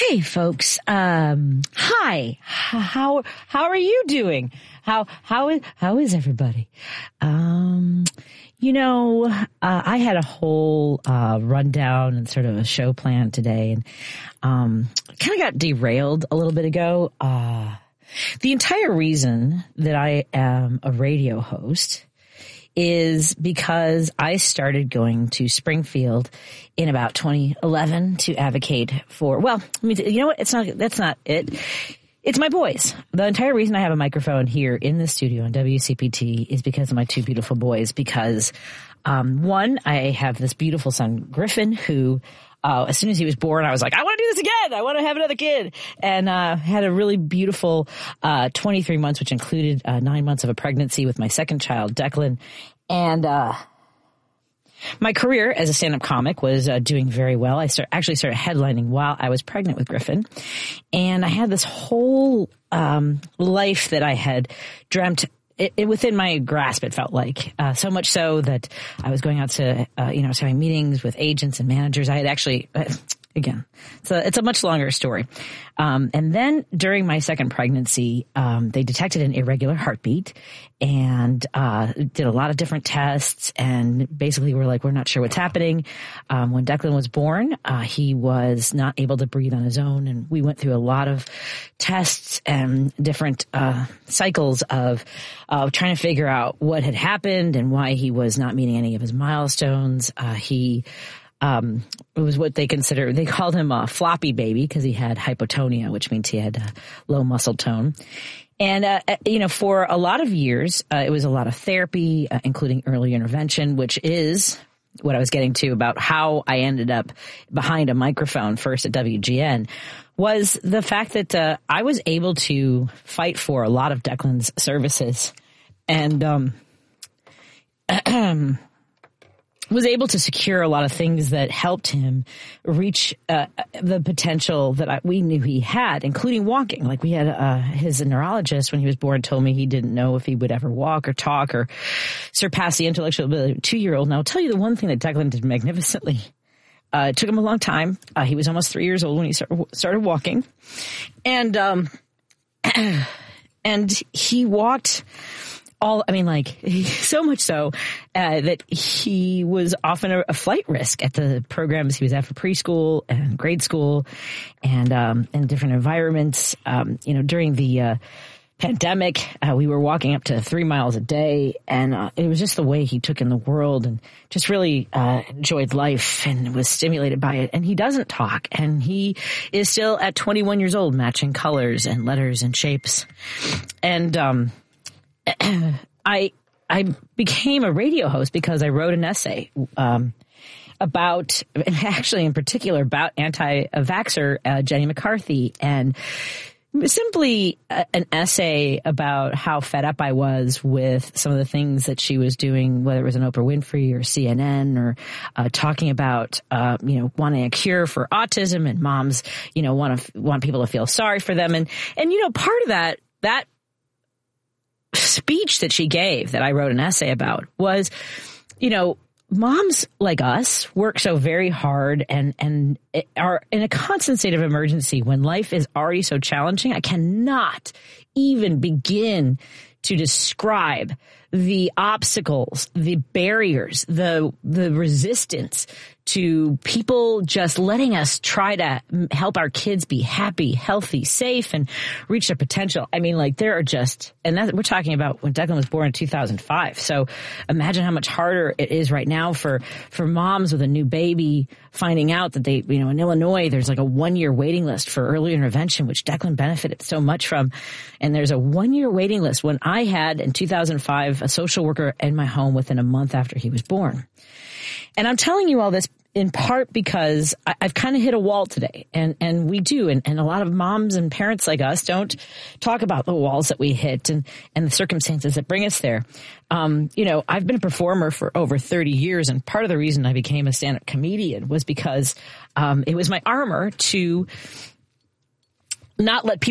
Hey folks, hi. How are you doing? How is everybody? I had a whole rundown and sort of a show plan today, and kind of got derailed a little bit ago. The entire reason that I am a radio host is because I started going to Springfield in about 2011 to advocate for, you know what? That's not it. It's my boys. The entire reason I have a microphone here in the studio on WCPT is because of my two beautiful boys. Because, one, I have this beautiful son, Griffin, who, as soon as he was born, I was like, I want to do this again. I want to have another kid. And, had a really beautiful, 23 months, which included 9 months of a pregnancy with my second child, Declan. And, my career as a stand-up comic was doing very well. I actually started headlining while I was pregnant with Griffin. And I had this whole life that I had dreamt within my grasp, it felt like. So much so that I was going out to, I was having meetings with agents and managers. I had actually... Again, so it's a much longer story. And then during my second pregnancy, they detected an irregular heartbeat and did a lot of different tests, and basically were like, we're not sure what's happening. When Declan was born, he was not able to breathe on his own, and we went through a lot of tests and different cycles of trying to figure out what had happened and why he was not meeting any of his milestones. It was what they called him a floppy baby because he had hypotonia, which means he had low muscle tone. And, for a lot of years, it was a lot of therapy, including early intervention, which is what I was getting to about how I ended up behind a microphone first at WGN, was the fact that I was able to fight for a lot of Declan's services and was able to secure a lot of things that helped him reach the potential that we knew he had, including walking. Like we had his neurologist when he was born told me he didn't know if he would ever walk or talk or surpass the intellectual ability of a 2-year-old. And I'll tell you the one thing that Declan did magnificently. It took him a long time. He was almost 3 years old when he started walking. And he walked so much so that he was often a flight risk at the programs he was at for preschool and grade school and in different environments. During the pandemic, we were walking up to 3 miles a day, and it was just the way he took in the world and just really enjoyed life and was stimulated by it. And he doesn't talk, and he is still at 21 years old matching colors and letters and shapes. And I became a radio host because I wrote an essay about, actually in particular, about anti-vaxxer Jenny McCarthy, and simply an essay about how fed up I was with some of the things that she was doing, whether it was an Oprah Winfrey or CNN, or talking about wanting a cure for autism, and moms want people to feel sorry for them, and part of that speech that she gave that I wrote an essay about was, moms like us work so very hard and are in a constant state of emergency when life is already so challenging. I cannot even begin to describe the obstacles, the barriers, the resistance to people just letting us try to help our kids be happy, healthy, safe, and reach their potential. I mean, there are we're talking about when Declan was born in 2005. So imagine how much harder it is right now for moms with a new baby finding out that they, in Illinois, there's a 1-year waiting list for early intervention, which Declan benefited so much from. And there's a 1-year waiting list when I had in 2005 a social worker in my home within a month after he was born. And I'm telling you all this in part because I've kind of hit a wall today, and we do. And a lot of moms and parents like us don't talk about the walls that we hit and the circumstances that bring us there. I've been a performer for over 30 years, and part of the reason I became a stand-up comedian was because it was my armor to not let people